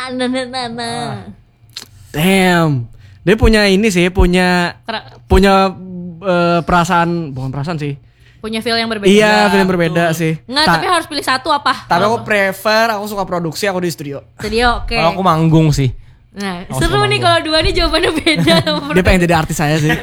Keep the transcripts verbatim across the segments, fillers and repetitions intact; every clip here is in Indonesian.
nah nah nah nah. Damn. Dia punya ini sih, punya Tra- punya uh, perasaan, bukan perasaan sih. Punya feel yang berbeda. Iya, feel yang berbeda betul. sih. Nggak, Ta- tapi harus pilih satu apa? Tapi aku prefer, aku suka produksi, aku di studio. Studio, oke. Kalau aku manggung sih. Nah, Aku seru suka nih manggung. kalau dua nih jawabannya beda. Dia pengen jadi artis saya sih.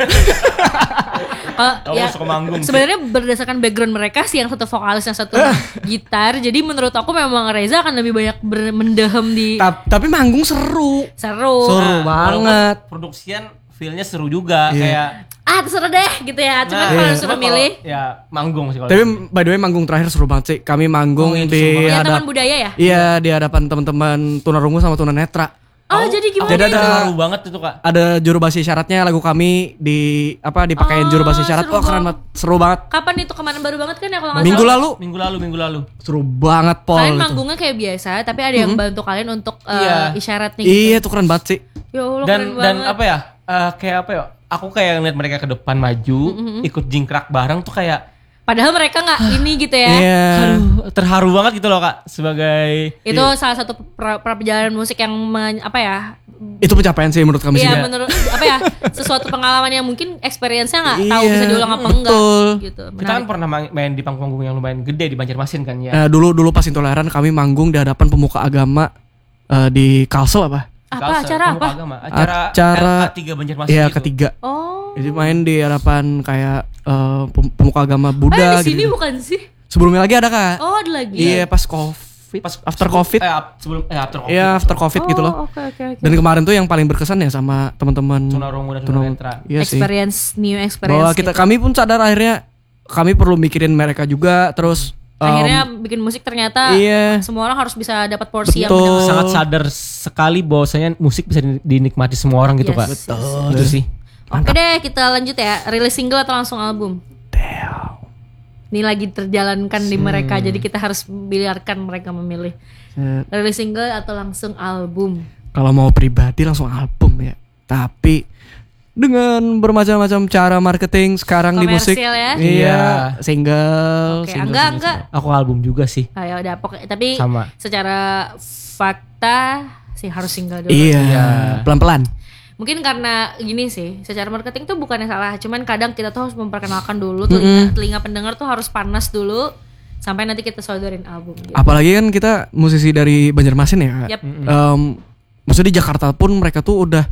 Kalau Aku ya, suka manggung sih. sebenarnya berdasarkan background mereka sih, yang satu vokalis, yang satu gitar. Jadi menurut aku memang Reza akan lebih banyak ber- mendehem di Ta- Tapi manggung seru. seru. Seru Nah, banget. walaupun Produksian feel-nya seru juga Iya. kayak Ah, terserah deh gitu ya. Cuman Nah, kalau iya. disuruh kalau- milih, ya manggung sih kalau. Tapi by the way manggung terakhir seru banget sih. Kami manggung Oh, itu di seru banget. ya hadap. teman budaya ya. Iya, di hadapan teman-teman tunanetra sama tunanetra. Oh, jadi gimana? Jadi ada seru banget itu Kak. ada juru bahasa isyaratnya, lagu kami di apa dipakein Oh, juru bahasa isyarat. seru Oh, keren banget. banget. Seru banget. Kapan itu kemarin baru banget kan ya kalau nggak Minggu salah? lalu Minggu lalu, minggu lalu. seru banget Pol. Kalian itu. manggungnya kayak biasa, tapi ada yang bantu kalian untuk uh, Iya. isyarat nih. Gitu. Iya, itu keren banget sih. Ya Allah, Dan keren dan banget. apa ya? eh, kayak apa ya? Aku kayak ngeliat mereka ke depan maju, ikut jingkrak bareng tuh kayak Padahal mereka nggak ini gitu ya. Iya. aduh, terharu banget gitu loh Kak sebagai Itu salah satu pra, pra perjalanan musik yang men- apa ya? Itu pencapaian sih menurut kami sih. Iya, menurut apa ya? Sesuatu pengalaman yang mungkin experience-nya nggak tahu Iya, bisa diulang apa betul. enggak gitu. kita kan Menarik. pernah main main di panggung-panggung yang lumayan gede di Banjarmasin kan ya. Eh, dulu dulu pas intoleran kami manggung di hadapan pemuka agama eh, di Kalsel apa? Apa Kalsel, acara pemuka apa? agama. Acara, Acara- L K tiga Banjarmasin Iya, gitu. ketiga. Oh. Jadi main di hadapan kayak eh, pem- pemuka agama Eh, Buddha di sini gitu. bukan sih? Sebelumnya lagi ada Kak. Oh, ada lagi. Iya, pas Covid. Pas after sebelum- Covid. Eh, ap- sebelum eh after Covid. Iya, after Covid Oh, gitu loh. Oke, oke, oke. Dan kemarin tuh yang paling berkesan ya sama teman-teman Tunarungu dan Tunarungu. Tunanetra. Iya sih. Experience, new experience. Bahwa kita gitu. kami pun sadar akhirnya kami perlu mikirin mereka juga terus em, Akhirnya bikin musik ternyata iya. semua orang harus bisa dapat porsi yang Betul. benar. Sangat sadar sekali bahwasanya musik bisa di- dinikmati semua orang gitu Yes, Kak. yes, Itu sih. Oke deh, kita lanjut ya. Rilis single atau langsung album? Damn. Ini lagi terjalankan di Hmm. mereka, jadi kita harus biarkan mereka memilih. Set. Rilis single atau langsung album? Kalau mau pribadi langsung album ya. Tapi dengan bermacam-macam cara marketing sekarang di musik. Komersil ya? Iya, Iya. single. Oke, single, enggak, single, enggak. Aku album juga sih. Ayo udah pokoknya, tapi Sama. secara fakta sih harus single dulu. Iya, Iya. pelan-pelan. Mungkin karena gini sih, secara marketing tuh bukannya salah, cuman kadang kita tuh harus memperkenalkan dulu telinga, telinga pendengar tuh harus panas dulu sampai nanti kita sodorin album gitu. Apalagi kan kita musisi dari Banjarmasin ya. Kak. Yap. Em, maksudnya di Jakarta pun mereka tuh udah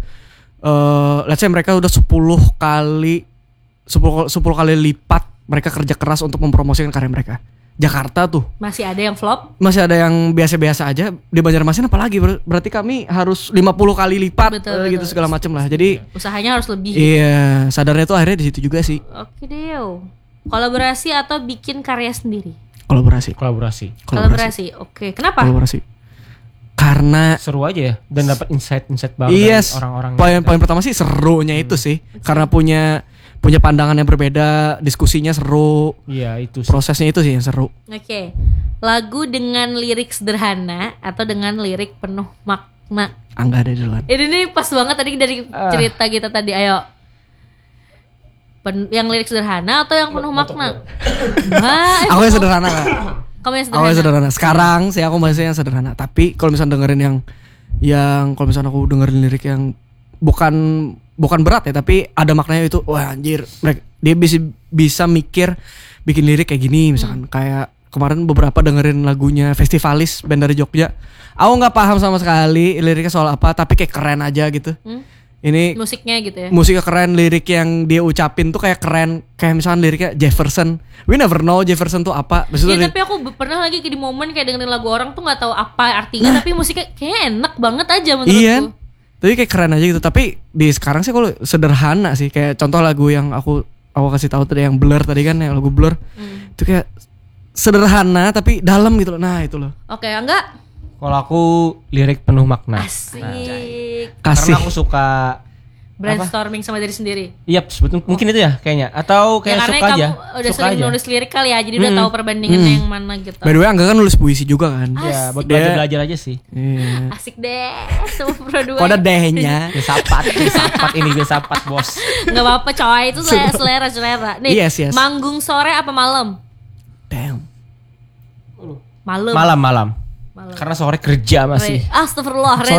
eh let's say mereka udah sepuluh kali sepuluh sepuluh kali lipat mereka kerja keras untuk mempromosikan karya mereka. Jakarta tuh Masih ada yang flop. masih ada yang biasa-biasa aja, di Banjarmasin apalagi ber- berarti kami harus lima puluh kali lipat Betul, eh, gitu betul. segala macam lah. Jadi Usahanya harus lebih. iya, sadarnya tuh akhirnya di situ juga sih. Oke deh. Kolaborasi atau bikin karya sendiri? Kolaborasi. Kolaborasi. Kolaborasi. Kolaborasi. Oke, kenapa? Kolaborasi. Karena Seru aja ya dan dapat insight-insight baru yes, dari orang-orang. poin poin pertama sih serunya itu sih. Karena punya punya pandangan yang berbeda, diskusinya seru, Iya, itu sih. prosesnya itu sih yang seru. Oke. Lagu dengan lirik sederhana atau dengan lirik penuh makna? Angga ada duluan. Ini nih pas banget tadi dari cerita kita tadi. Ayo. Pen- yang lirik sederhana atau yang penuh makna? Wah, Aku yang sederhana Kak. Kamu yang Aku sederhana. yang sederhana. Sekarang sih aku masih yang sederhana. Tapi kalau misalnya dengerin yang yang kalau misalnya aku dengerin lirik yang bukan bukan berat ya, tapi ada maknanya itu. Wah anjir, mereka dia bisa bisa mikir bikin lirik kayak gini misalkan. Kayak kemarin beberapa dengerin lagunya Festivalis band dari Jogja. Aku nggak paham sama sekali liriknya soal apa, tapi kayak keren aja gitu. Hmm? Ini Musiknya gitu ya. musiknya keren, lirik yang dia ucapin tuh kayak keren. Kayak misalkan liriknya Jefferson. We never know Jefferson tuh apa. Maksudnya Iya, lirik- tapi aku be- pernah lagi di momen kayak dengerin lagu orang tuh nggak tahu apa artinya, tapi musiknya kayak enak banget aja menurutku. Iya. Tapi kayak keren aja gitu. Tapi di sekarang sih kalau sederhana sih. Kayak contoh lagu yang aku aku kasih tahu tadi yang Blur tadi kan, yang lagu Blur. Hmm. Itu kayak sederhana tapi dalam gitu loh. Nah, itu loh. Oke, enggak Kalau aku lirik penuh makna. asik. Kasih. Karena aku suka Brainstorming sama diri sendiri. Iya, sebetulnya mungkin itu ya kayaknya. Atau Ya kayak karena suka kamu aja. udah Suka sering aja. nulis lirik kali ya, jadi udah Hmm. tahu perbandingannya yang mana gitu. By the way, Angga kan nulis puisi juga kan. Ya, buat Dia- belajar-belajar aja sih. Iya. Asik deh, semua berdua. Kok ada dehnya? Filsafat, filsafat ini filsafat, Bos. Nggak apa-apa coy, itu selera selera selera. Nih, Yes, yes. manggung sore apa malam? Damn. Malam. Malam-malam. Malam. Karena sore kerja masih. Astagfirullah,